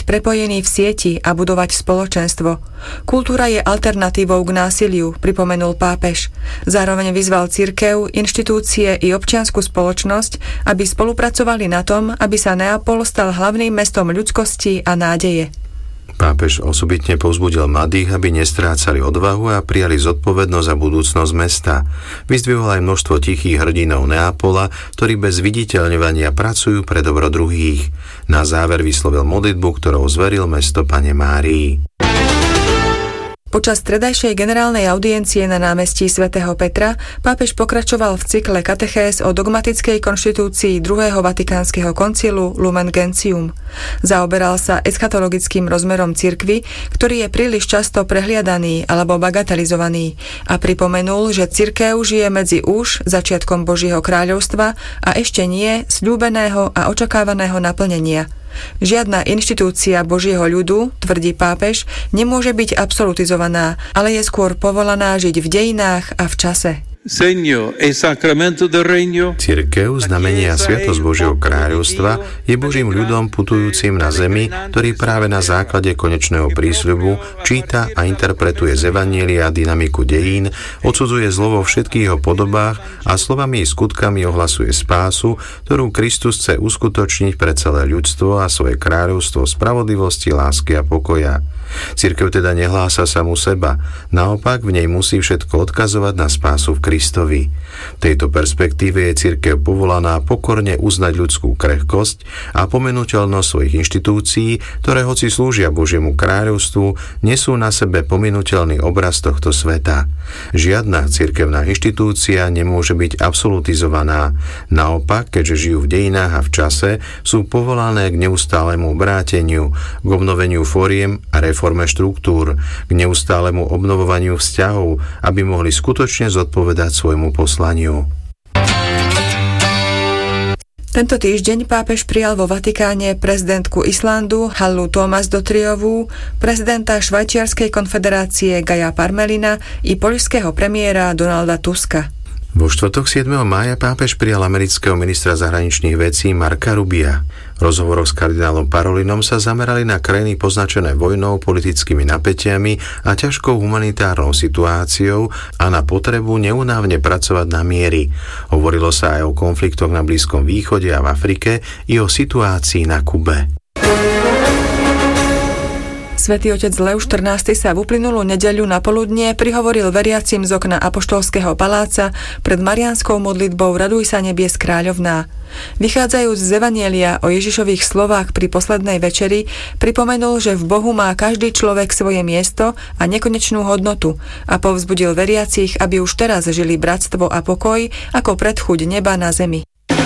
prepojení v sieti a budovať spoločenstvo. Kultúra je alternatívou k násiliu, pripomenul pápež. Zároveň vyzval cirkev, inštitúcie i občiansku spoločnosť, aby spolupracovali na tom, aby sa Neapol stal hlavným mestom ľudskosti a nádeje. Pápež osobitne povzbudil mladých, aby nestrácali odvahu a prijali zodpovednosť za budúcnosť mesta. Vyzdvihol aj množstvo tichých hrdinov Neapola, ktorí bez viditeľňovania pracujú pre dobro druhých. Na záver vyslovil modlitbu, ktorou zveril mesto Panne Márii. Počas stredajšej generálnej audiencie na námestí svätého Petra pápež pokračoval v cykle katechéz o dogmatickej konštitúcii druhého vatikánskeho koncilu Lumen Gentium. Zaoberal sa eschatologickým rozmerom cirkvi, ktorý je príliš často prehliadaný alebo bagatelizovaný, a pripomenul, že cirkev žije medzi už začiatkom Božieho kráľovstva a ešte nie sľúbeného a očakávaného naplnenia. Žiadna inštitúcia Božieho ľudu, tvrdí pápež, nemôže byť absolutizovaná, ale je skôr povolaná žiť v dejinách a v čase. Cirkev, znamenie a sviatosť Božieho kráľovstva, je Božím ľudom putujúcim na zemi, ktorý práve na základe konečného prísľubu číta a interpretuje z Evanjelia dynamiku dejín, odsudzuje zlo vo všetkých jeho podobách a slovami i skutkami ohlasuje spásu, ktorú Kristus chce uskutočniť pre celé ľudstvo a svoje kráľovstvo spravodlivosti, lásky a pokoja. Cirkev teda nehlása samu seba, naopak v nej musí všetko odkazovať na spásu v Kristovi. V tejto perspektíve je cirkev povolaná pokorne uznať ľudskú krehkosť a pominuteľnosť svojich inštitúcií, ktoré hoci slúžia Božiemu kráľovstvu, nesú na sebe pominuteľný obraz tohto sveta. Žiadna cirkevná inštitúcia nemôže byť absolutizovaná. Naopak, keďže žijú v dejinách a v čase, sú povolané k neustálemu obráteniu, k obnoveniu fóriem a reforme štruktúr, k neustálemu obnovovaniu vzťahov, aby mohli skutočne zodpovedať svojmu poslaniu. Tento týždeň pápež prijal vo Vatikáne prezidentku Islandu Hallu Thomsdottirovú, prezidenta Švajčiarskej konfederácie Gaja Parmelina i poľského premiéra Donalda Tuska. Vo štvrtok 7. mája pápež prijal amerického ministra zahraničných vecí Marca Rubia. V rozhovoroch s kardinálom Parolinom sa zamerali na krajiny poznačené vojnou, politickými napätiami a ťažkou humanitárnou situáciou a na potrebu neunávne pracovať na miery. Hovorilo sa aj o konfliktoch na Blízkom východe a v Afrike i o situácii na Kube. Svätý otec Lev XIV sa v uplynulú nedeľu na poludnie prihovoril veriacim z okna Apoštolského paláca pred mariánskou modlitbou Raduj sa nebies kráľovná. Vychádzajúc z Evanjelia o Ježišových slovách pri poslednej večeri, pripomenul, že v Bohu má každý človek svoje miesto a nekonečnú hodnotu a povzbudil veriacich, aby už teraz žili bratstvo a pokoj ako predchuť neba na zemi.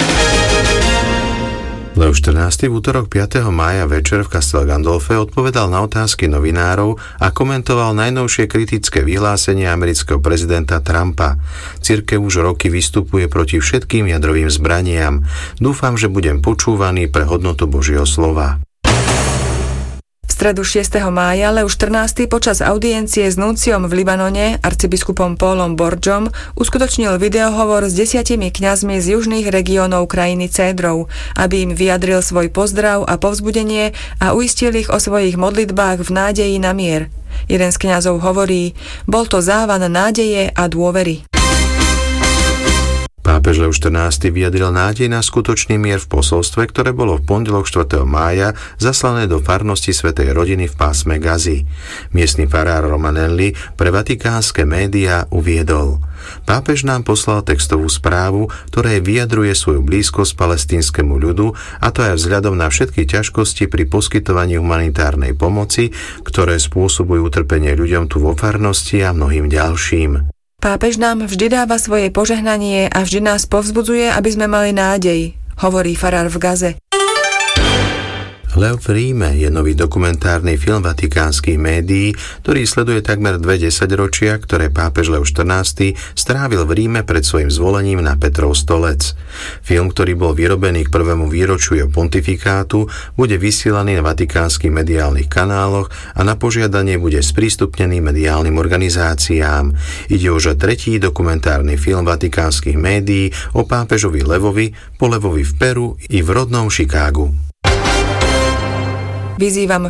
Leo XIV v útorok 5. mája večer v Castel Gandolfe odpovedal na otázky novinárov a komentoval najnovšie kritické vyhlásenie amerického prezidenta Trumpa. Cirkev už roky vystupuje proti všetkým jadrovým zbraniam. Dúfam, že budem počúvaný pre hodnotu Božieho slova. V stredu 6. mája Leo XIV počas audiencie s nunciom v Libanone, arcibiskupom Paulom Borgom, uskutočnil videohovor s 10 kňazmi z južných regiónov krajiny Cédrov, aby im vyjadril svoj pozdrav a povzbudenie a uistil ich o svojich modlitbách v nádeji na mier. Jeden z kňazov hovorí: bol to závan nádeje a dôvery. Pápež Leo XIV vyjadril nádej na skutočný mier v posolstve, ktoré bolo v pondelok 4. mája zaslané do farnosti Svätej rodiny v pásme Gazy. Miestny farár Romanelli pre vatikánske médiá uviedol: pápež nám poslal textovú správu, ktoré vyjadruje svoju blízkosť palestínskemu ľudu, a to aj vzhľadom na všetky ťažkosti pri poskytovaní humanitárnej pomoci, ktoré spôsobujú utrpenie ľuďom tu vo farnosti a mnohým ďalším. Pápež nám vždy dáva svoje požehnanie a vždy nás povzbudzuje, aby sme mali nádej, hovorí farár v Gaze. Lev v Ríme je nový dokumentárny film vatikánskych médií, ktorý sleduje takmer 2 desaťročia, ktoré pápež Lev XIV strávil v Ríme pred svojim zvolením na Petrov stolec. Film, ktorý bol vyrobený k 1. výročiu jeho pontifikátu, bude vysielaný na vatikánskych mediálnych kanáloch a na požiadanie bude sprístupnený mediálnym organizáciám. Ide už o 3. dokumentárny film vatikánskych médií o pápežovi Levovi, po Levovi v Peru i v rodnom Chicagu. Vyzývam